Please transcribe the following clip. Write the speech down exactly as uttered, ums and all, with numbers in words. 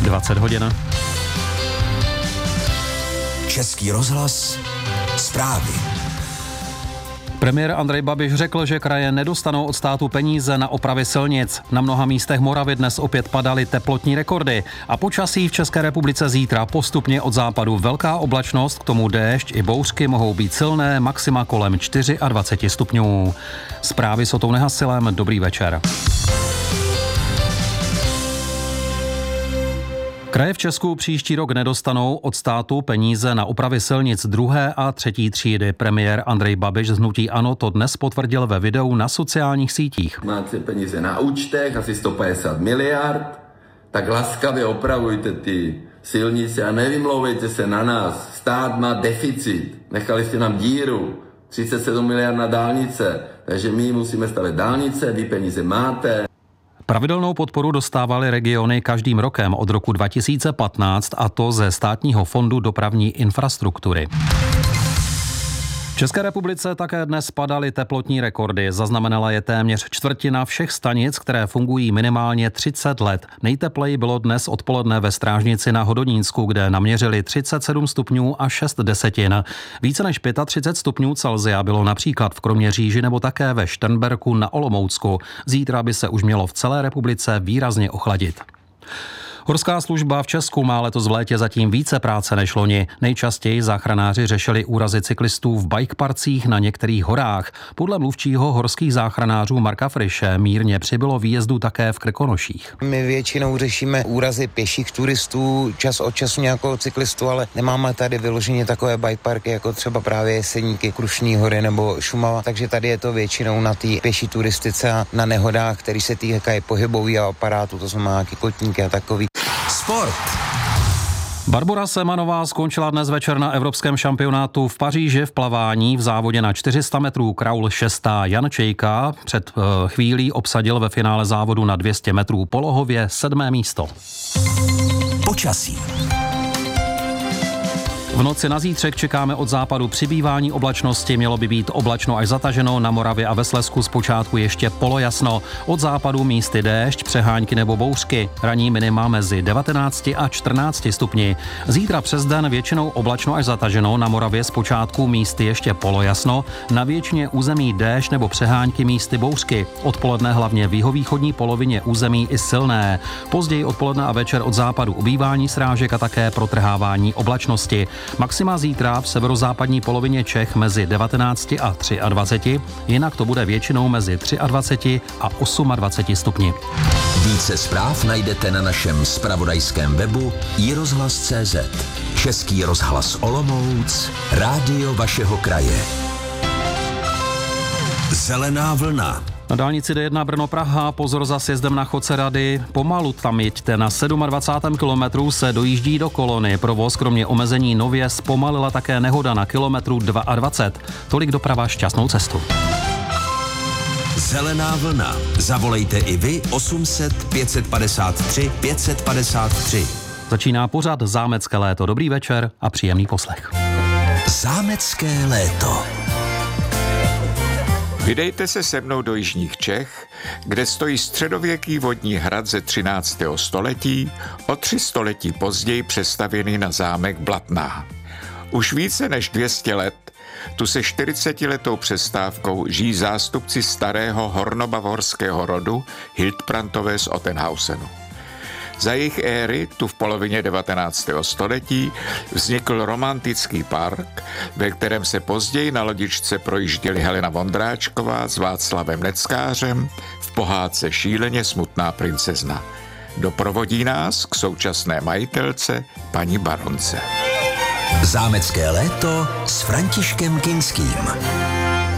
dvacet hodin. Český rozhlas, zprávy. Premiér Andrej Babiš řekl, že kraje nedostanou od státu peníze na opravy silnic. Na mnoha místech Moravy dnes opět padaly teplotní rekordy a počasí v České republice zítra postupně od západu velká oblačnost, k tomu déšť i bouřky mohou být silné, maxima kolem dvacet čtyři stupňů. Zprávy s Otou Nehasilem, dobrý večer. Kraje v Česku příští rok nedostanou od státu peníze na opravy silnic druhé a třetí třídy. Premiér Andrej Babiš z hnutí ANO to dnes potvrdil ve videu na sociálních sítích. Máte peníze na účtech, asi sto padesát miliard, tak laskavě opravujte ty silnice a nevymlouvejte se na nás. Stát má deficit, nechali jste nám díru, třicet sedm miliard na dálnice, takže my musíme stavět dálnice, vy peníze máte. Pravidelnou podporu dostávaly regiony každým rokem od roku dva tisíce patnáct, a to ze Státního fondu dopravní infrastruktury. V České republice také dnes padaly teplotní rekordy. Zaznamenala je téměř čtvrtina všech stanic, které fungují minimálně třicet let. Nejtepleji bylo dnes odpoledne ve Strážnici na Hodonínsku, kde naměřili třicet sedm stupňů a šest desetin. Více než třicet pět stupňů Celsia bylo například v Kroměříži nebo také ve Šternberku na Olomoucku. Zítra by se už mělo v celé republice výrazně ochladit. Horská služba v Česku má letos v létě zatím více práce než loni. Nejčastěji záchranáři řešili úrazy cyklistů v bikeparcích na některých horách. Podle mluvčího horských záchranářů Marka Friše mírně přibylo výjezdů také v Krkonoších. My většinou řešíme úrazy pěších turistů, čas od času nějakého cyklistu, ale nemáme tady vyloženě takové bikeparky jako třeba právě Jeseníky, Krušný hory nebo Šumava, takže tady je to většinou na té pěší turistice a na nehodách, které se týkají pohybového aparátu, to znamená nějaký kotníky a takový. Sport. Barbora Semanová skončila dnes večer na evropském šampionátu v Paříži v plavání v závodě na čtyři sta metrů kraul šestá. Jan Čejka před uh, chvílí obsadil ve finále závodu na dvě stě metrů polohově sedmé místo. Počasí. V noci na zítřek čekáme od západu přibývání oblačnosti, mělo by být oblačno až zataženo, na Moravě a ve Slezsku zpočátku ještě polojasno. Od západu místy déšť, přehánky nebo bouřky, ranní minima mezi devatenácti a čtrnácti stupni. Zítra přes den většinou oblačno až zataženo, na Moravě zpočátku místy ještě polojasno, na většině území déšť nebo přehánky místy bouřky. Odpoledne hlavně v jihovýchodní polovině území i silné. Později odpoledne a večer od západu ubývání srážek a také protrhávání oblačnosti. Maxima zítra v severozápadní polovině Čech mezi devatenácti a dvaceti třemi, jinak to bude většinou mezi dvaceti třemi a dvaceti osmi stupni. Více zpráv najdete na našem zpravodajském webu i rozhlas tečka cé zet. Český rozhlas Olomouc, rádio vašeho kraje. Zelená vlna. Na dálnici D jedna Brno-Praha pozor za sjezdem na Chodce Rady. Pomalu tam jeďte, na dvacátém sedmém kilometru se dojíždí do kolony. Provoz kromě omezení nově zpomalila také nehoda na kilometru dvacet dva. Tolik doprava, šťastnou cestu. Zelená vlna. Zavolejte i vy osm set pět set padesát tři pět set padesát tři. Začíná pořad Zámecké léto. Dobrý večer a příjemný poslech. Zámecké léto. Vydejte se se mnou do jižních Čech, kde stojí středověký vodní hrad ze třináctého století, o tři století později přestavěný na zámek Blatná. Už více než dvě stě let tu se čtyřicetiletou přestávkou žijí zástupci starého hornobavorského rodu Hildbrandové z Ottenhausenu. Za jejich éry, tu v polovině devatenáctého století, vznikl romantický park, ve kterém se později na lodičce projížděli Helena Vondráčková s Václavem Neckářem v pohádce Šíleně smutná princezna. Doprovodí nás k současné majitelce, paní baronce. Zámecké léto s Františkem Kinským.